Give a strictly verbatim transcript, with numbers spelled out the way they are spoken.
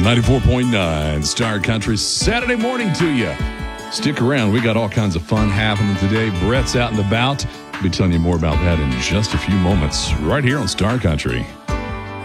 ninety-four point nine Star Country, Saturday morning to you. Stick around. We got all kinds of fun happening today. Brett's out and about. I'll be telling you more about that in just a few moments right here on Star Country.